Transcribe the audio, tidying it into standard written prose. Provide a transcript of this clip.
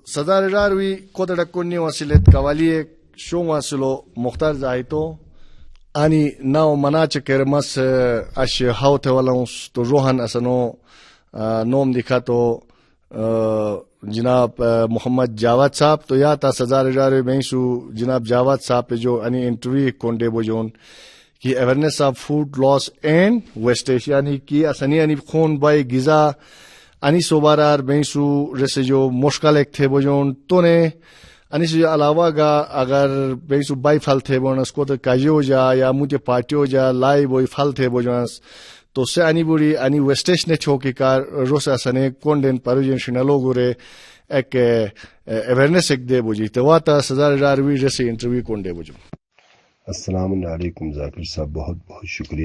Sadarirawi kodadakuni wasilet kavalie shon wasilo Mukhtar Zaito ani nao manache kermas ash haute walons to Rohan asano nom दिखा तो जनाब मोहम्मद जावद साहब तो या था सजारिरावी बेंसु जनाब जावद साहब पे जो अनि इंटरव्यू कोंडे बोजोन की awareness of food loss and wastage यानी की असनी अनि खून बाई गिजा अनि सोबारार बेंसु जैसे जो मुश्किल एक थे बोजोन तो ने अनि से अलावा का अगर बेंसु बाई फल थे बोनस को तो काजो जा या मुझे पार्टियो जा लाई बोई फल थे बोजोनस तो से ani buri ani westage ne choki kar rosa sane konden parujen shinalo gore ek awareness ek de boji to wata सजार रारवी जैसे इंटरव्यू कोंडे बोजो। अस्सलाम वालेकुम जाकिर साहब, बहुत बहुत शुक्रिया।